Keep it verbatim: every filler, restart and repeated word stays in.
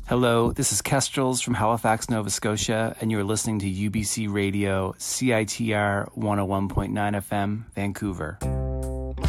Hello, this is Kestrels from Halifax, Nova Scotia, and you're listening to U B C Radio, C I T R one oh one point nine F M, Vancouver.